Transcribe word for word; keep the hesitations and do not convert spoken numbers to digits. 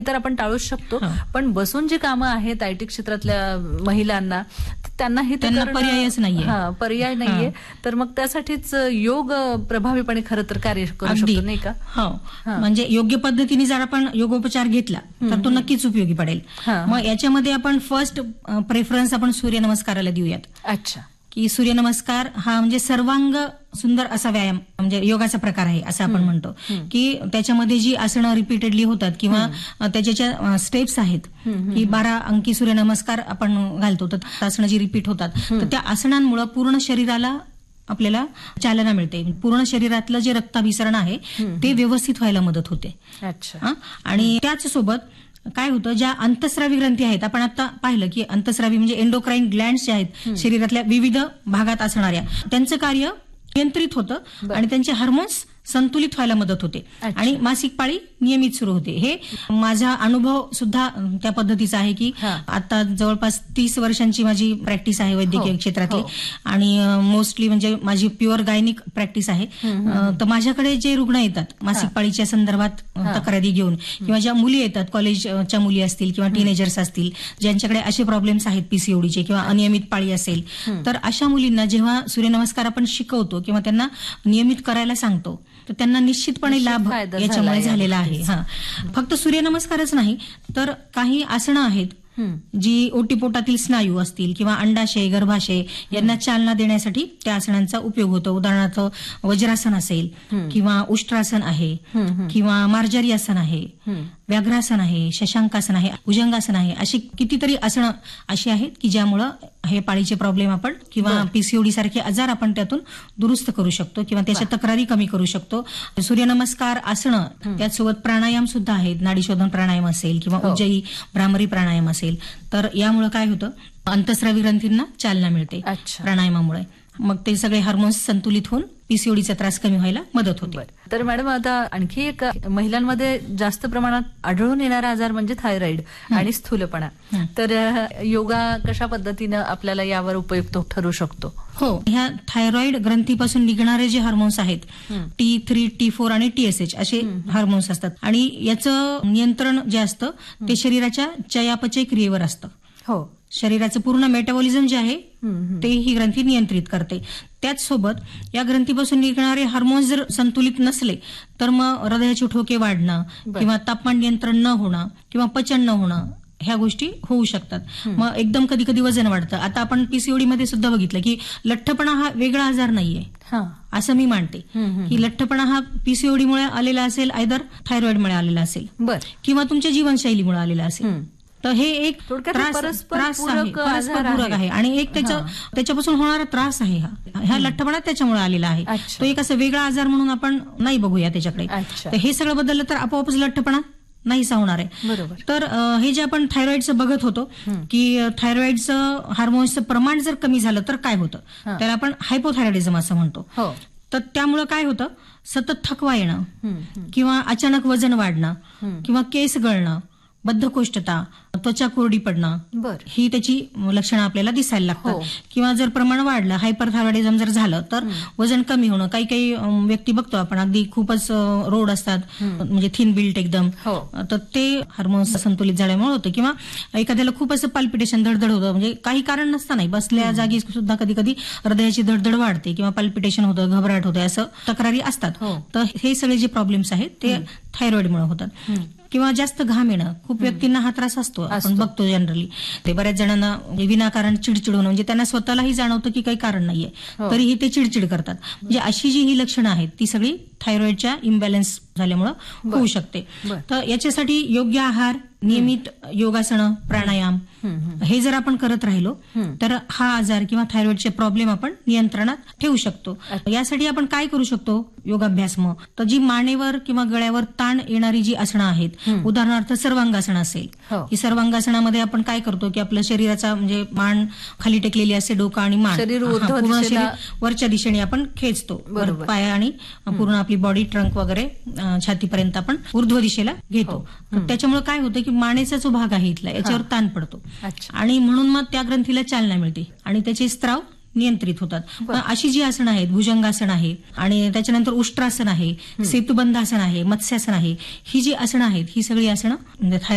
तर आपण टाळूच शकतो, हा. पण बसून जी कामं आहेत आयटी क्षेत्रातल्या महिलांना त्यांना हे त्यांना पर्यायच नाहीये. हा पर्याय नाहीये, तर मग त्यासाठीच योग प्रभावीपणे खरं तर कार्य करू अगदी. शकतो, नाही का? हो, म्हणजे योग्य पद्धतीने जर आपण योगोपचार घेतला तर तो नक्कीच उपयोगी पडेल. हा. मग याच्यामध्ये आपण फर्स्ट प्रेफरन्स आपण सूर्यनमस्काराला देऊयात. अच्छा. की सूर्यनमस्कार हा म्हणजे सर्वांग सुंदर असा व्यायाम म्हणजे योगाचा प्रकार आहे असं आपण म्हणतो. की त्याच्यामध्ये जी आसनं रिपीटेडली होतात किंवा त्याच्या ज्या स्टेप्स आहेत की बारा अंकी सूर्यनमस्कार आपण घालतो, तर आसनं जी रिपीट होतात तर त्या आसनांमुळे पूर्ण शरीराला आपल्याला चालना मिळते. पूर्ण शरीरातलं जे रक्ताभिसरण आहे ते व्यवस्थित व्हायला मदत होते. अच्छा. आणि त्याच सोबत काय होतं, ज्या अंतस्रावी ग्रंथी आहेत, आपण आता पाहिलं की अंतस्रावी म्हणजे एंडोक्राईन ग्लँड्स जे आहेत शरीरातल्या विविध भागात असणाऱ्या, त्यांचं कार्य नियंत्रित होतं आणि त्यांचे हार्मोन्स संतुलित व्हायला मदत होते आणि मासिक पाळी नियमित सुरू होते. हे माझा अनुभव सुद्धा त्या पद्धतीचा आहे की आता जवळपास तीस वर्षांची माझी प्रॅक्टिस आहे वैद्यकीय क्षेत्रातली आणि मोस्टली म्हणजे माझी प्युअर गायनिक प्रॅक्टिस आहे. तर माझ्याकडे जे रुग्ण येतात मासिक पाळीच्या संदर्भात तक्रारी घेऊन किंवा ज्या मुली येतात, कॉलेजच्या मुली असतील किंवा टीनेजर्स असतील ज्यांच्याकडे असे प्रॉब्लेम्स आहेत पीसीओडीचे किंवा अनियमित पाळी असेल, तर अशा मुलींना जेव्हा सूर्यनमस्कार आपण शिकवतो किंवा त्यांना नियमित करायला सांगतो तर त्यांना निश्चितपणे लाभ याच्यामुळे झालेला आहे. हा, फक्त सूर्यनमस्कारच नाही तर काही आसनं आहेत जी ओटीपोटातील स्नायू असतील किंवा अंडाशय, गर्भाशय यांना चालना देण्यासाठी त्या आसनांचा उपयोग होतो. उदाहरणार्थ वज्रासन असेल किंवा उष्ट्रासन आहे किंवा मार्जारी आसन आहे, व्याघ्रासन आहे, शशांकासन आहे, भुजंगासन आहे, अशी कितीतरी आसनं अशी आहेत की ज्यामुळं हे पाळीचे प्रॉब्लेम आपण किंवा पीसीओडी सारखे आजार आपण त्यातून दुरुस्त करू शकतो किंवा त्याच्या तक्रारी कमी करू शकतो. सूर्यनमस्कार आसनं त्याचसोबत प्राणायाम सुद्धा आहेत. नाडीशोधन प्राणायाम असेल किंवा उज्जयी भ्रामरी प्राणायाम असेल, तर यामुळे काय होतं, अंतस्रावी ग्रंथींना चालना मिळते प्राणायामामुळे. मग ते सगळे हार्मोन्स संतुलित होऊन पीसीओडीचा त्रास कमी व्हायला मदत होते. तर मॅडम आता आणखी एक महिलांमध्ये जास्त प्रमाणात आढळून येणारा आजार म्हणजे थायरॉइड आणि स्थूलपणा. तर योगा कशा पद्धतीनं आपल्याला यावर उपयुक्त ठरू शकतो? हो, ह्या थायरॉइड ग्रंथीपासून निघणारे जे हार्मोन्स आहेत टी थ्री टी फोर आणि टीएसएच असे हार्मोन्स असतात आणि याचं नियंत्रण जे असतं ते शरीराच्या चयापचय क्रियेवर असतं. हो, शरीराचं पूर्ण मेटाबॉलिझम जे आहे ते ही ग्रंथी नियंत्रित करते. त्याचसोबत या ग्रंथीपासून निघणारे हार्मोन्स जर संतुलित नसले तर मग हृदयाचे ठोके वाढणं किंवा तापमान नियंत्रण न होणं किंवा पचन न होणं ह्या गोष्टी होऊ शकतात. मग एकदम कधी कधी वजन वाढतं. आता आपण पीसीओडी मध्ये सुद्धा बघितलं की लठ्ठपणा हा वेगळा आजार नाहीये असं मी मानते की लठ्ठपणा हा पीसीओडीमुळे आलेला असेल, आयदर थायरॉइडमुळे आलेला असेल किंवा तुमच्या जीवनशैलीमुळे आलेला असेल. तर हे एक त्रास त्रास आहे, परस्परपूरक आहे आणि एक त्याच्या त्याच्यापासून होणारा त्रास आहे. हा ह्या लठ्ठपणा त्याच्यामुळे आलेला आहे. तो एक असं वेगळा आजार म्हणून आपण नाही बघूया त्याच्याकडे. तर हे सगळं बदललं तर आपोआपच लठ्ठपणा नाहीसा होणार आहे. तर हे जे आपण थायरॉइडचं बघत होतो की थायरॉइडचं हार्मोन्सचं प्रमाण जर कमी झालं तर काय होतं, त्याला आपण हायपोथायरॉइडिझम असं म्हणतो. तर त्यामुळे काय होतं, सतत थकवा येणं किंवा अचानक वजन वाढणं किंवा केस गळणं, बद्धकोष्ठता, त्वचा कोरडी पडणं, ही त्याची लक्षणं आपल्याला दिसायला लागतात. किंवा जर प्रमाण वाढलं, हायपरथायरॉइडिझम जर झालं तर वजन कमी होणं. काही काही व्यक्ती बघतो आपण अगदी खूपच रोड असतात म्हणजे थिन बिल्ट एकदम, तर ते हार्मोन्स संतुलित झाल्यामुळे होतं. किंवा एखाद्याला खूप असं पाल्पिटेशन, धडधड होतं, म्हणजे काही कारण नसताना बसल्या जागी सुद्धा कधी कधी हृदयाची धडधड वाढते किंवा पाल्पिटेशन होतं, घबराट होतं, असं तक्रारी असतात. तर हे सगळे जे प्रॉब्लेम्स आहेत ते थायरॉइडमुळे होतात. किंवा जास्त घाम येणं, खूप व्यक्तींना हा त्रास असतो, आपण बघतो जनरली. ते बऱ्याच जणांना विनाकारण चिडचिड होणं, म्हणजे त्यांना स्वतःलाही जाणवतं की काही कारण नाहीये तरीही ते चिडचिड करतात. म्हणजे अशी जी ही लक्षणं आहेत ती सगळी थायरॉइडच्या इम्बॅलन्स झाल्यामुळे होऊ शकते. तर याच्यासाठी योग्य आहार, नियमित योगासनं, प्राणायाम हे जर आपण करत राहिलो तर हा आजार किंवा थायरॉइडचे प्रॉब्लेम आपण नियंत्रणात ठेवू शकतो. यासाठी आपण काय करू शकतो योगाभ्यास? मग तर जी मानेवर किंवा गळ्यावर ताण येणारी जी आसनं आहेत, उदाहरणार्थ सर्वांगासन असेल, की सर्वांगासनामध्ये आपण काय करतो की आपल्या शरीराचा म्हणजे मान खाली टेकलेली असते, डोकं आणि मान पूर्ण शरीर वरच्या दिशेने आपण खेचतो, पाय आणि पूर्ण आपली बॉडी ट्रंक वगैरे छातीपर्यंत आपण ऊर्ध्व दिशेला घेतो. त्याच्यामुळे काय होतं की मानेचा जो भाग आहे इथला याच्यावर ताण पडतो आणि म्हणून मग त्या ग्रंथीला चालना मिळते आणि त्याचे स्त्राव नियंत्रित होतात. अशी जी आसनं आहेत, भुजंगासन आहे आणि त्याच्यानंतर उष्ट्रासन आहे, सेतुबंधासन आहे, मत्स्यासन आहे, ही जी आसनं आहेत ही सगळी आसनं